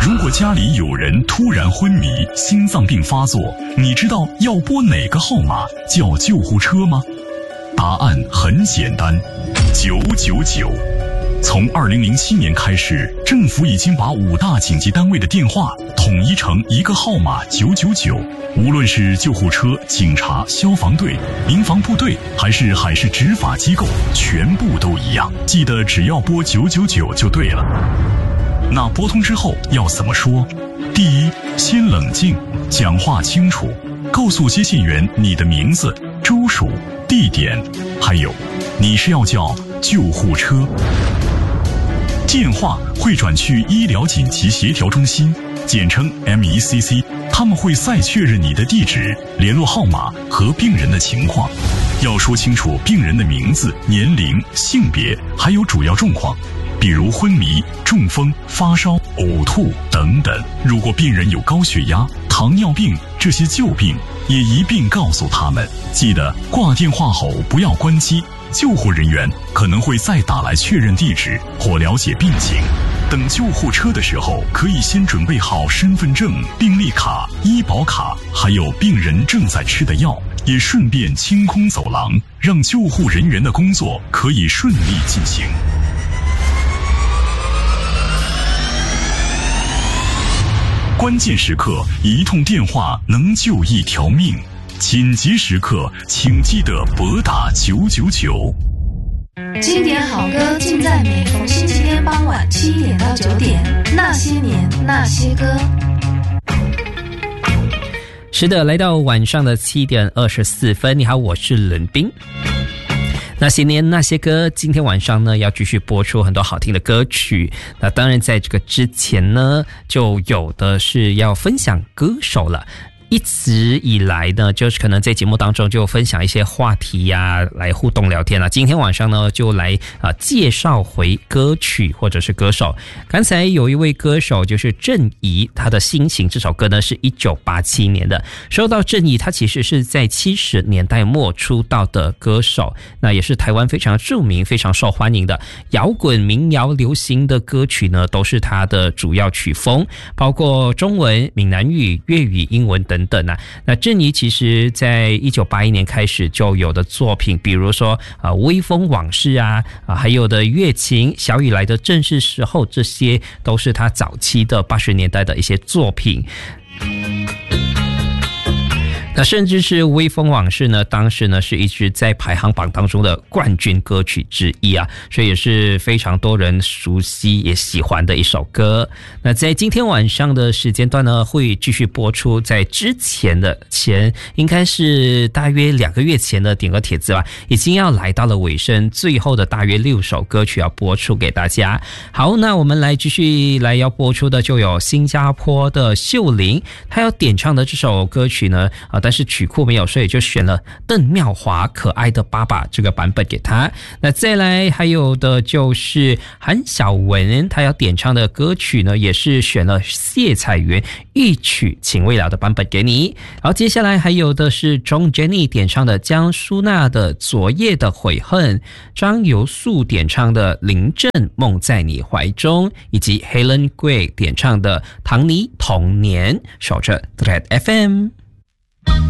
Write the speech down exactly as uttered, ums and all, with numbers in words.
如果家里有人突然昏迷，心脏病发作，你知道要拨哪个号码叫救护车吗？答案很简单，九九九。从二零零七年开始，政府已经把五大紧急单位的电话统一成一个号码九九九。无论是救护车、警察、消防队、民防部队，还是海事执法机构，全部都一样。记得只要拨九九九就对了。那拨通之后要怎么说？第一，先冷静，讲话清楚，告诉接线员你的名字、州属、地点，还有你是要叫救护车。电话会转去医疗紧急协调中心，简称 M E C C， 他们会再确认你的地址、联络号码和病人的情况。要说清楚病人的名字、年龄、性别，还有主要状况，比如昏迷、中风、发烧、呕吐等等。如果病人有高血压、糖尿病这些旧病，也一并告诉他们。记得挂电话后不要关机，救护人员可能会再打来确认地址或了解病情。等救护车的时候，可以先准备好身份证、病历卡、医保卡，还有病人正在吃的药，也顺便清空走廊，让救护人员的工作可以顺利进行。关键时刻，一通电话能救一条命。紧急时刻，请记得拨打九九九。 经典好歌尽在每逢星期天傍晚七点到九点，那些年那些歌。 是的，来到晚上的七点二十四分。你好，我是冷冰。那些年那些歌，今天晚上呢要继续播出很多好听的歌曲。那当然在这个之前呢，就有的是要分享歌手了。一直以来呢，就是可能在节目当中就分享一些话题呀、啊，来互动聊天啊。今天晚上呢，就来啊、呃、介绍回歌曲或者是歌手。刚才有一位歌手就是郑怡，他的心情这首歌呢是一九八七年的。说到郑怡，他其实是在七十年代末出道的歌手，那也是台湾非常著名、非常受欢迎的摇滚、民谣、流行的歌曲呢，都是他的主要曲风，包括中文、闽南语、粤语、英文等。等等啊，那郑怡其实在一九八一年开始就有的作品，比如说啊《微风往事》啊，啊还有的《月琴》、《小雨来的正是时候》，这些都是他早期的八十年代的一些作品。那甚至是《微风往事》呢，当时呢是一直在排行榜当中的冠军歌曲之一啊，所以也是非常多人熟悉也喜欢的一首歌。那在今天晚上的时间段呢，会继续播出在之前的前应该是大约两个月前的点歌帖子吧，已经要来到了尾声，最后的大约六首歌曲要播出给大家。好，那我们来继续来要播出的就有新加坡的秀玲，她要点唱的这首歌曲呢啊。但是曲库没有，所以就选了邓妙华《可爱的爸爸》这个版本给他。那再来还有的就是韩晓雯，他要点唱的歌曲呢，也是选了谢彩媛一曲请未了的版本给你。好，接下来还有的是钟 Jenny 点唱的江淑娜的《昨夜的悔恨》，张游素点唱的林正梦在你怀中，以及 Helen Gray 点唱的唐尼童年。守着 Red F M。